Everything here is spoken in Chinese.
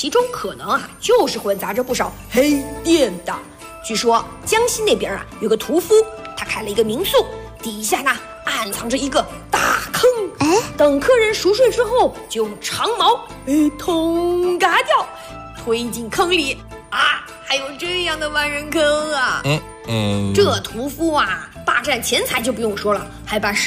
其中可能就是混杂着不少黑店的。据说江西那边有个屠夫，他开了一个民宿，底下暗藏着一个大坑。等客人熟睡之后，就用长矛通嘎掉，推进坑里。还有这样的万人坑啊！这屠夫霸占钱财就不用说了，还把